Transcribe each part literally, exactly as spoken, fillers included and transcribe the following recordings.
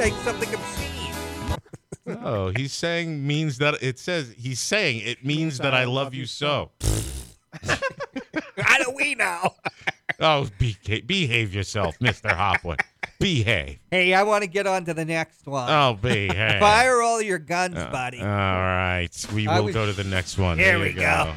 saying something obscene. Oh, he's saying means that it says he's saying it means that I love you so. How do we know? Oh, beha- behave yourself, Mister Hopwood. Behave. Hey, I want to get on to the next one. Oh, behave. Fire all your guns, Uh, buddy. All right. We I will was- go to the next one. Here There we you go.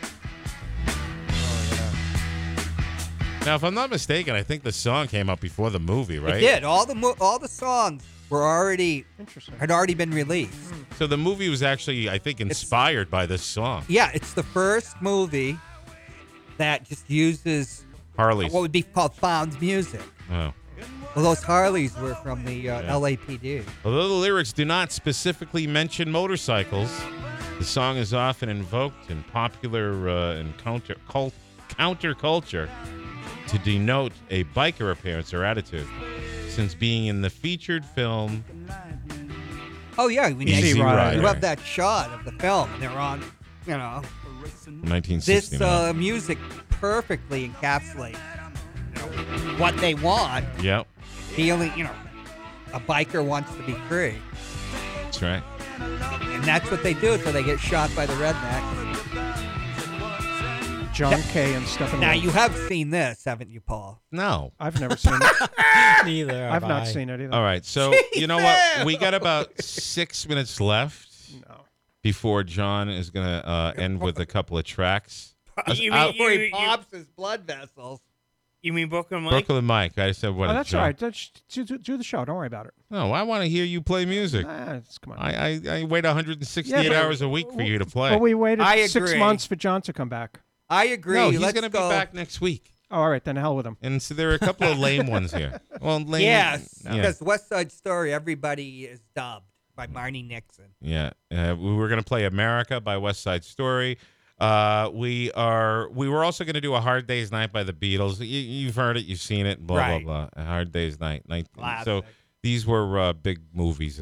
Now, if I'm not mistaken, I think the song came out before the movie, right? It did. All the mo- all the songs were already Interesting. had already been released. So the movie was actually, I think, inspired by this song. Yeah, it's the first movie that just uses Harley's. what would be called found music. Oh. Well, those Harleys were from the uh, Yeah. L A P D. Although the lyrics do not specifically mention motorcycles, the song is often invoked in popular uh, and counter cult, counterculture to denote a biker appearance or attitude. Since being in the featured film Oh yeah, we Easy you Rider. have that shot of the film, and they're on, you know, nineteen this sixty-nine. uh, music perfectly encapsulates you know, what they want. Yep, Feeling, you know, a biker wants to be free, that's right. and that's what they do until they get shot by the redneck. John Kay and Stephen. Now Wolf. you have seen this, haven't you, Paul? No. I've never seen it. Neither. I've have not I. seen it either. All right, so you know what? We got about six minutes left No. before John is going to uh, end with a couple of tracks. You Uh, mean, you, Before he you, pops his blood vessels. you mean Brooklyn Mike? Brooklyn Mike. I said what? Oh, that's John? all right. That's, do, do, do the show. Don't worry about it. No, I want to hear you play music. Ah, it's- come on. I, I, I wait one hundred sixty-eight Yeah, but- hours a week for you to play. Well, we waited I six agree. months for John to come back. I agree. no, he's Let's going to be go. back next week. Oh, all right, then hell with him. And so there are a couple of lame ones here. Well, lame. Yes, Yeah. because West Side Story, everybody is dubbed by Marnie Nixon. Yeah, uh, we were going to play "America" by West Side Story. Uh, we are. We were also going to do "A Hard Day's Night" by the Beatles. You, you've heard it, you've seen it. Blah Right. blah blah. "A Hard Day's Night." Night. So Classic. these were uh, big movies